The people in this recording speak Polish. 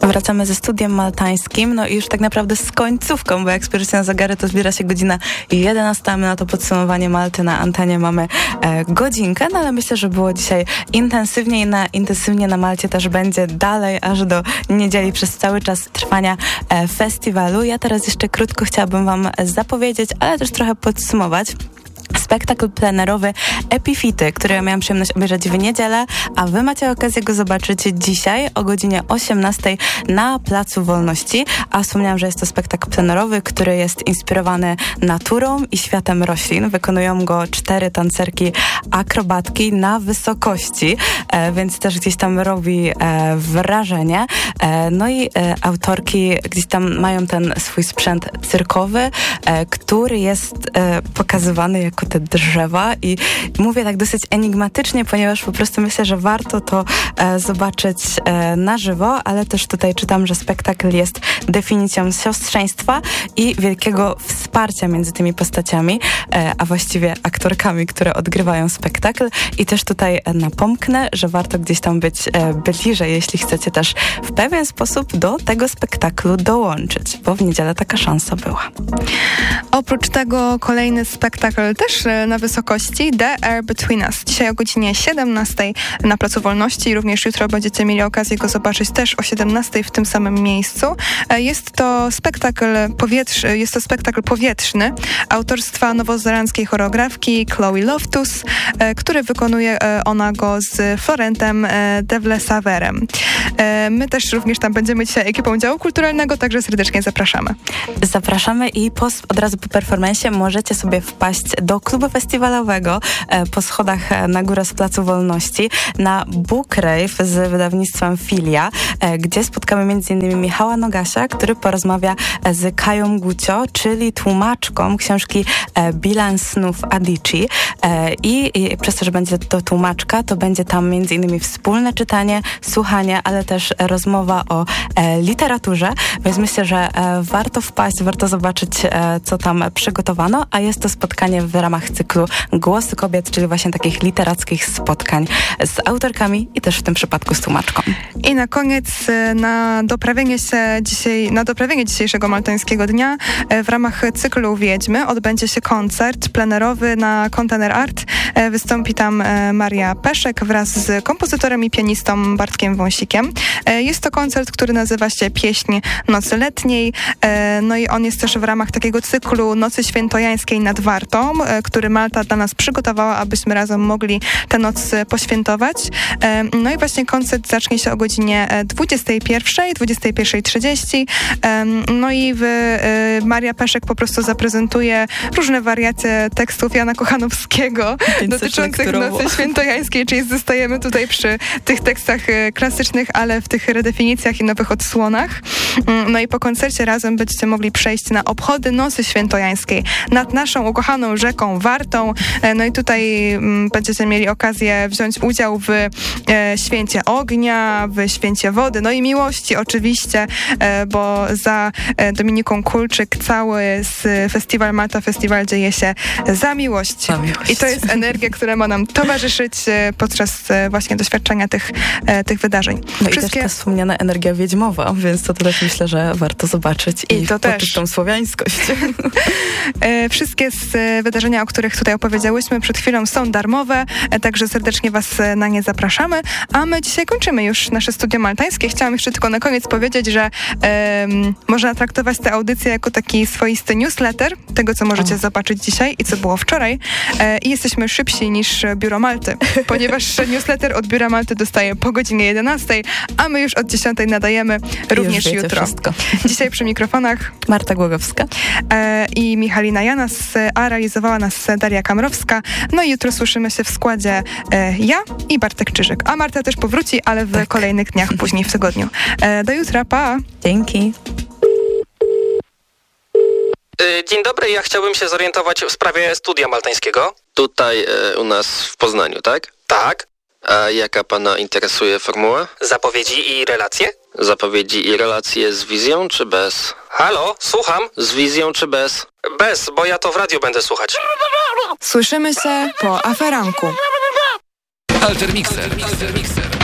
Wracamy ze studiem maltańskim, no i już tak naprawdę z końcówką, bo jak spojrzycie na zegary, to zbiera się godzina 11, a my na to podsumowanie Malty na antenie mamy godzinkę, no ale myślę, że było dzisiaj intensywnie na Malcie też będzie dalej, aż do niedzieli przez cały czas trwania festiwalu. Ja teraz jeszcze krótko chciałabym wam zapowiedzieć, ale też trochę podsumować spektakl plenerowy Epifity, który ja miałam przyjemność obejrzeć w niedzielę, a wy macie okazję go zobaczyć dzisiaj o godzinie 18 na Placu Wolności. A wspomniałam, że jest to spektakl plenerowy, który jest inspirowany naturą i światem roślin. Wykonują go 4 tancerki akrobatki na wysokości, więc też gdzieś tam robi wrażenie. No i autorki gdzieś tam mają ten swój sprzęt cyrkowy, który jest pokazywany jako te drzewa i mówię tak dosyć enigmatycznie, ponieważ po prostu myślę, że warto to zobaczyć na żywo, ale też tutaj czytam, że spektakl jest definicją siostrzeństwa i wielkiego wsparcia między tymi postaciami, a właściwie aktorkami, które odgrywają spektakl. I też tutaj napomknę, że warto gdzieś tam być bliżej, jeśli chcecie też w pewien sposób do tego spektaklu dołączyć, bo w niedzielę taka szansa była. Oprócz tego kolejny spektakl też na wysokości, The Air Between Us. Dzisiaj o godzinie 17 na Placu Wolności. Również jutro będziecie mieli okazję go zobaczyć też o 17 w tym samym miejscu. Jest to spektakl powietrzny autorstwa nowozelandzkiej choreografki Chloe Loftus, który wykonuje ona go z Florentem Devlesaverem. My też również tam będziemy dzisiaj ekipą działu kulturalnego, także serdecznie zapraszamy. Zapraszamy i od razu po performance'ie możecie sobie wpaść do klubu festiwalowego po schodach na górę z Placu Wolności na Book Rave z wydawnictwem Filia, gdzie spotkamy m.in. Michała Nogasia, który porozmawia z Kają Gucio, czyli tłumaczką książki Bilans snów Adichie. I przez to, że będzie to tłumaczka, to będzie tam m.in. wspólne czytanie, słuchanie, ale też rozmowa o literaturze, więc myślę, że warto wpaść, warto zobaczyć, co tam przygotowano, a jest to spotkanie w ramach cyklu Głosy Kobiet, czyli właśnie takich literackich spotkań z autorkami i też w tym przypadku z tłumaczką. I na koniec na doprawienie dzisiejszego maltańskiego dnia w ramach cyklu Wiedźmy odbędzie się koncert plenerowy na Container Art. Wystąpi tam Maria Peszek wraz z kompozytorem i pianistą Bartkiem Wąsikiem. Jest to koncert, który nazywa się Pieśń Nocy Letniej. No i on jest też w ramach takiego cyklu Nocy Świętojańskiej nad Wartą, który Malta dla nas przygotowała, abyśmy razem mogli tę noc poświętować. No i właśnie koncert zacznie się o godzinie 21:30. No i Maria Peszek po prostu zaprezentuje różne wariacje tekstów Jana Kochanowskiego dotyczących Nocy Świętojańskiej, czyli zostajemy tutaj przy tych tekstach klasycznych, ale w tych redefinicjach i nowych odsłonach. No i po koncercie razem będziecie mogli przejść na obchody Nocy Świętojańskiej nad naszą ukochaną rzeką Wartą. No i tutaj będziecie mieli okazję wziąć udział w święcie ognia, w święcie wody, no i miłości oczywiście, bo za Dominiką Kulczyk cały festiwal Malta Festival dzieje się za miłość. I to jest energia, która ma nam towarzyszyć podczas właśnie doświadczenia tych wydarzeń. No i też ta wspomniana energia wiedźmowa, więc to też myślę, że warto zobaczyć i to poczuć tą słowiańskość. Wszystkie wydarzenia, o których tutaj opowiedziałyśmy przed chwilą, są darmowe, także serdecznie was na nie zapraszamy, a my dzisiaj kończymy już nasze studio maltańskie. Chciałam jeszcze tylko na koniec powiedzieć, że można traktować tę audycję jako taki swoisty newsletter tego, co możecie zobaczyć dzisiaj i co było wczoraj. I jesteśmy szybsi niż Biuro Malty, ponieważ newsletter od Biura Malty dostaje po godzinie 11, a my już od 10 nadajemy również jutro. Wszystko. Dzisiaj przy mikrofonach Marta Głogowska i Michalina Janas, a realizowała nas Daria Kamrowska. No i jutro słyszymy się w składzie ja i Bartek Czyżyk. A Marta też powróci, ale w kolejnych dniach, później w tygodniu. Do jutra, pa! Dzięki. Dzień dobry, ja chciałbym się zorientować w sprawie studia maltańskiego. Tutaj u nas w Poznaniu, tak? Tak. A jaka pana interesuje formuła? Zapowiedzi i relacje? Zapowiedzi i relacje z wizją czy bez? Halo, słucham? Z wizją czy bez? Bez, bo ja to w radiu będę słuchać. Słyszymy się po aferanku. Alter Mixer.